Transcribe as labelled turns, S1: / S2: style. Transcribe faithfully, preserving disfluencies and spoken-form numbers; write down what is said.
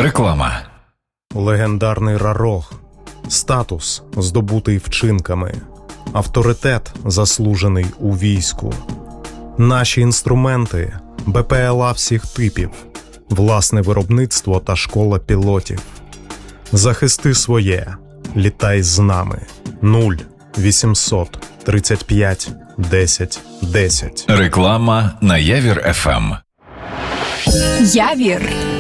S1: Реклама.
S2: Легендарний Рарог. Статус, здобутий вчинками. Авторитет, заслужений у війську. Наші інструменти – Б П Л А всіх типів. Власне виробництво та школа пілотів. Захисти своє. Літай з нами. нуль вісімсот тридцять п'ять десять десять.
S1: Реклама на Явір Еф Ем.
S3: Явір